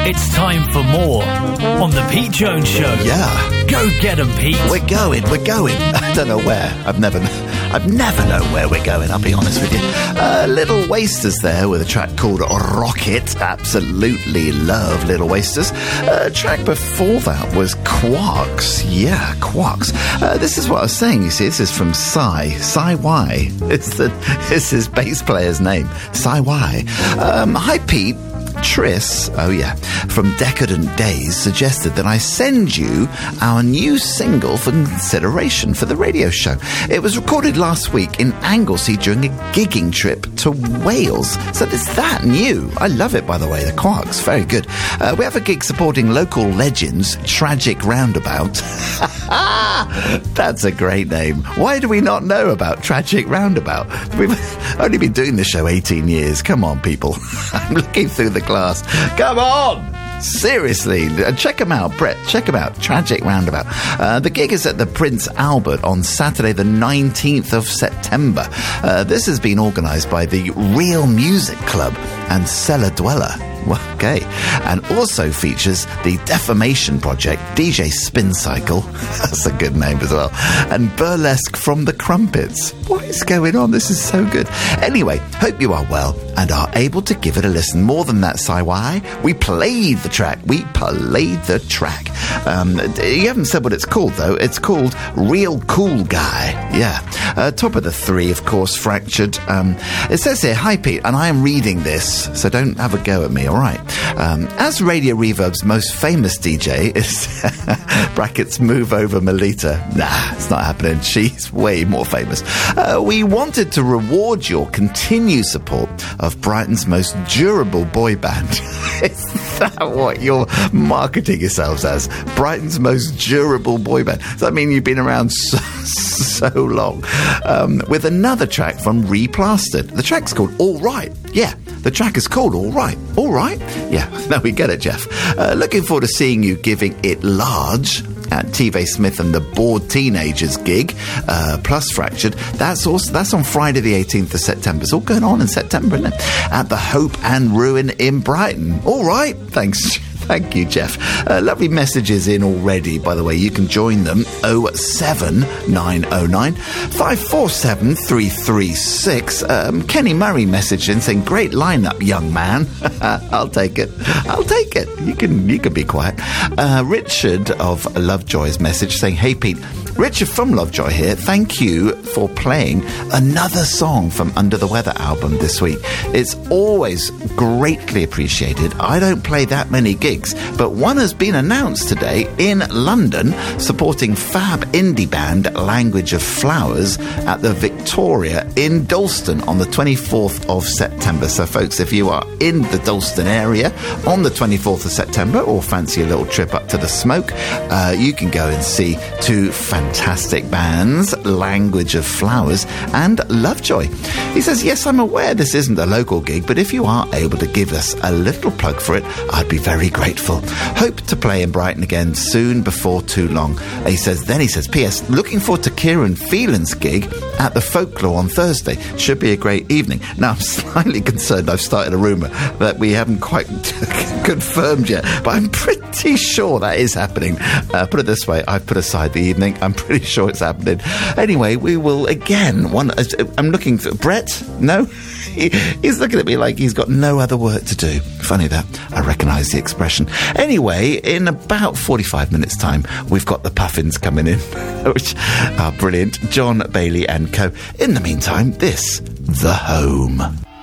It's time for more on The Pete Jones Show. Yeah. Go get 'em, Pete. We're going. I don't know where. I've never known where we're going, I'll be honest with you. Little Wasters there with a track called Rocket. Absolutely love Little Wasters. Track before that was Quarks. Yeah, Quarks. This is what I was saying, you see. This is from Cy Y. It's his bass player's name. Cy Y. Hi, Pete. Triss, from Decadent Days, suggested that I send you our new single for consideration for the radio show. It was recorded last week in Anglesey during a gigging trip to Wales. So it's that new. I love it, by the way, the Quarks. Very good. We have a gig supporting local legends, Tragic Roundabout. That's a great name. Why do we not know about Tragic Roundabout? We've only been doing this show 18 years. Come on, people. I'm looking through the glass. Come on! Seriously, check them out, Brett. Check them out. Tragic Roundabout. The gig is at the Prince Albert on Saturday, the 19th of September. This has been organised by the Real Music Club and Cellar Dweller. Okay. And also features the Defamation Project, DJ Spin Cycle, that's a good name as well, and Burlesque from the Crumpets. What is going on? This is so good. Anyway, hope you are well and are able to give it a listen. More than that, Sci-Fi, we played the track. You haven't said what it's called, though. It's called Real Cool Guy. Yeah. Top of the three, of course, Fractured. It says here, hi, Pete, and I am reading this, so don't have a go at me, all right? As Radio Reverb's most famous DJ is, brackets, move over Melita. Nah, it's not happening. She's way more famous. We wanted to reward your continued support of Brighton's most durable boy band. Is that what you're marketing yourselves as? Brighton's most durable boy band. Does that mean you've been around so long? With another track from Replastered. The track's called All Right. Yeah, the track is called All Right. All Right? Yeah, no, we get it, Jeff. Looking forward to seeing you giving it large at TV Smith and the Bored Teenagers gig, plus Fractured. That's on Friday the 18th of September. It's all going on in September, isn't it? At the Hope and Ruin in Brighton. All right, thanks. Thank you, Jeff. Lovely messages in already, by the way. You can join them 07909 547 336. Kenny Murray messaged in saying, great lineup, young man. I'll take it. You can be quiet. Richard of Lovejoy's message saying, hey, Pete, Richard from Lovejoy here. Thank you for playing another song from Under the Weather album this week. It's always greatly appreciated. I don't play that many gigs, but one has been announced today in London, supporting fab indie band Language of Flowers at the Victoria in Dalston on the 24th of September. So, folks, if you are in the Dalston area on the 24th of September or fancy a little trip up to the Smoke, you can go and see two fantastic bands, Language of Flowers and Lovejoy. He says, yes, I'm aware this isn't a local gig, but if you are able to give us a little plug for it, I'd be very grateful. Hope to play in Brighton again soon before too long. He says, P.S. looking forward to Kieran Phelan's gig at the Folklore on Thursday. Should be a great evening. Now, I'm slightly concerned I've started a rumour that we haven't quite confirmed yet, but I'm pretty sure that is happening. Put it this way, I've put aside the evening. I'm pretty sure it's happening. Anyway, we will again, I'm looking for Brett. No? He's looking at me like he's got no other work to do. Funny that. I recognise the expression. Anyway, in about 45 minutes' time, we've got the Puffins coming in, which are brilliant. John Bailey and co. In the meantime, this, The Home.